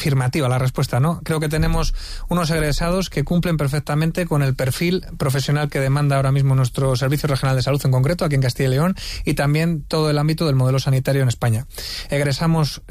afirmativa la respuesta, ¿no? Creo que tenemos unos egresados que cumplen perfectamente con el perfil profesional que demanda ahora mismo nuestro Servicio Regional de Salud en concreto, aquí en Castilla y León, y también todo el ámbito del modelo sanitario en España. Egresamos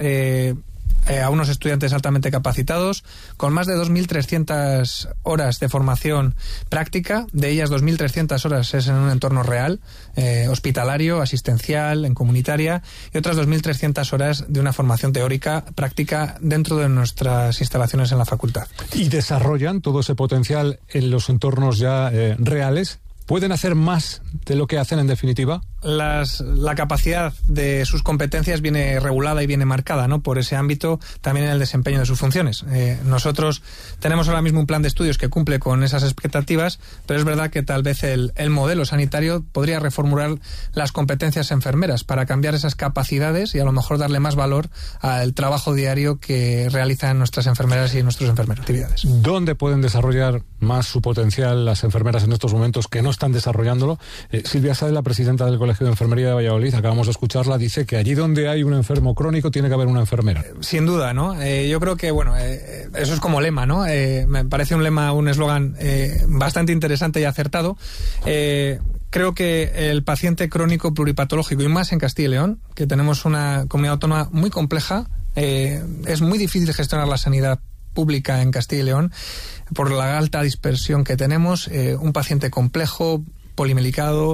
a unos estudiantes altamente capacitados, con más de 2.300 horas de formación práctica, de ellas 2.300 horas es en un entorno real, hospitalario, asistencial, en comunitaria, y otras 2.300 horas de una formación teórica práctica dentro de nuestras instalaciones en la facultad. ¿Y desarrollan todo ese potencial en los entornos ya reales? ¿Pueden hacer más de lo que hacen en definitiva? La capacidad de sus competencias viene regulada y viene marcada, ¿no?, por ese ámbito, también en el desempeño de sus funciones. Nosotros tenemos ahora mismo un plan de estudios que cumple con esas expectativas, pero es verdad que tal vez el modelo sanitario podría reformular las competencias enfermeras para cambiar esas capacidades y a lo mejor darle más valor al trabajo diario que realizan nuestras enfermeras y nuestros enfermeros. Actividades. ¿Dónde pueden desarrollar más su potencial las enfermeras en estos momentos que no están desarrollándolo? Silvia Sáez, la presidenta del Colegio de Enfermería de Valladolid, acabamos de escucharla, dice que allí donde hay un enfermo crónico tiene que haber una enfermera. Sin duda, ¿no? Yo creo que, bueno, eso es como lema, ¿no? Me parece un lema, un eslogan bastante interesante y acertado. Creo que el paciente crónico pluripatológico, y más en Castilla y León, que tenemos una comunidad autónoma muy compleja, es muy difícil gestionar la sanidad pública en Castilla y León por la alta dispersión que tenemos. Un paciente complejo, polimedicado,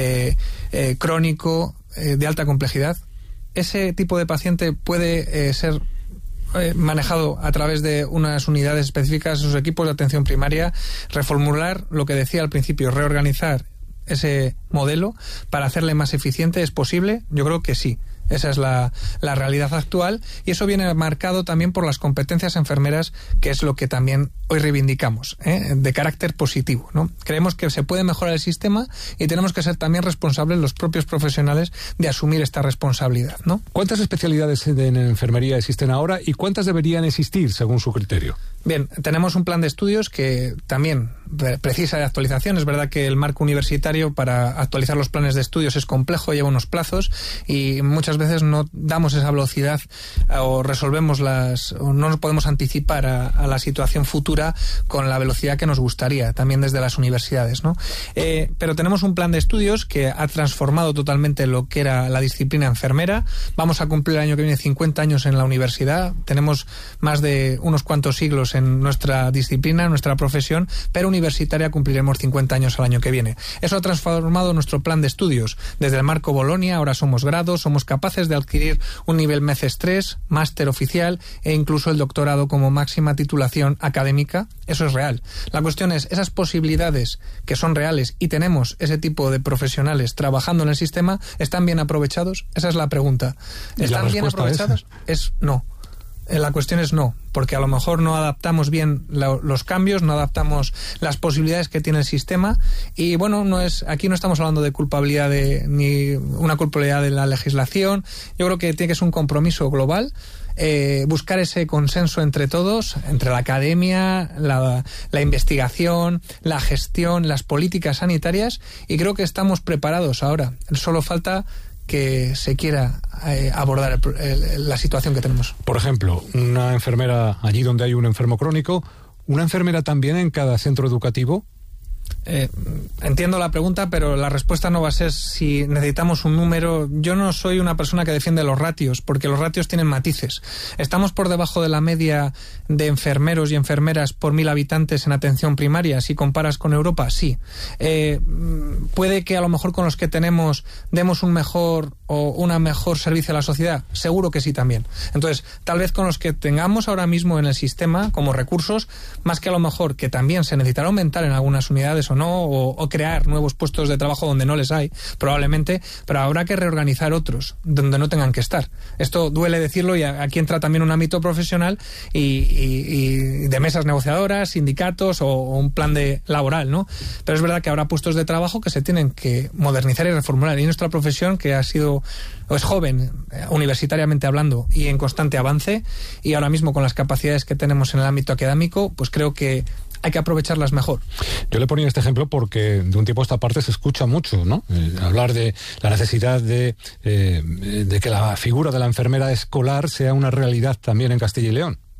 crónico, de alta complejidad. Ese tipo de paciente puede ser manejado a través de unas unidades específicas, sus equipos de atención primaria, reformular lo que decía al principio, reorganizar ese modelo para hacerle más eficiente. ¿Es posible? Yo creo que sí. Esa es la realidad actual, y eso viene marcado también por las competencias enfermeras, que es lo que también hoy reivindicamos, de carácter positivo, ¿no? Creemos que se puede mejorar el sistema y tenemos que ser también responsables los propios profesionales de asumir esta responsabilidad, ¿no? ¿Cuántas especialidades en enfermería existen ahora y cuántas deberían existir según su criterio? Bien, tenemos un plan de estudios que también precisa de actualización. Es verdad que el marco universitario para actualizar los planes de estudios es complejo, lleva unos plazos y muchas veces no damos esa velocidad o resolvemos o no nos podemos anticipar a la situación futura con la velocidad que nos gustaría, también desde las universidades, ¿no? Pero tenemos un plan de estudios que ha transformado totalmente lo que era la disciplina enfermera. Vamos a cumplir el año que viene 50 años en la universidad. Tenemos más de unos cuantos siglos en nuestra disciplina, en nuestra profesión, pero universitaria cumpliremos 50 años al año que viene. Eso ha transformado nuestro plan de estudios. Desde el marco Bolonia, ahora somos grados, somos capaces de adquirir un nivel MECES 3, máster oficial e incluso el doctorado como máxima titulación académica. Eso es real. La cuestión es, esas posibilidades que son reales y tenemos ese tipo de profesionales trabajando en el sistema, ¿están bien aprovechados? Esa es la pregunta. ¿Están bien aprovechados? No. La cuestión es no, porque a lo mejor no adaptamos bien los cambios, no adaptamos las posibilidades que tiene el sistema y bueno, aquí no estamos hablando de culpabilidad ni una culpabilidad de la legislación. Yo creo que tiene que ser un compromiso global, buscar ese consenso entre todos, entre la academia, la investigación, la gestión, las políticas sanitarias, y creo que estamos preparados ahora. Solo falta que se quiera abordar la situación que tenemos. Por ejemplo, una enfermera allí donde hay un enfermo crónico, ¿una enfermera también en cada centro educativo? Entiendo la pregunta, pero la respuesta no va a ser si necesitamos un número. Yo no soy una persona que defiende los ratios, porque los ratios tienen matices. ¿Estamos por debajo de la media de enfermeros y enfermeras por 1.000 habitantes en atención primaria si comparas con Europa? Sí. ¿Puede que a lo mejor con los que tenemos demos un mejor o una mejor servicio a la sociedad? Seguro que sí también. Entonces, tal vez con los que tengamos ahora mismo en el sistema como recursos, más que a lo mejor que también se necesitará aumentar en algunas unidades o no, o crear nuevos puestos de trabajo donde no les hay, probablemente, pero habrá que reorganizar otros donde no tengan que estar. Esto duele decirlo, y aquí entra también un ámbito profesional y de mesas negociadoras, sindicatos o un plan laboral, ¿no? Pero es verdad que habrá puestos de trabajo que se tienen que modernizar y reformular, y nuestra profesión, que ha sido o es joven, universitariamente hablando, y en constante avance, y ahora mismo con las capacidades que tenemos en el ámbito académico, pues creo que hay que aprovecharlas mejor. Yo le ponía este ejemplo porque de un tiempo a esta parte se escucha mucho, ¿no? Hablar de la necesidad de que la figura de la enfermera escolar sea una realidad también en Castilla y León.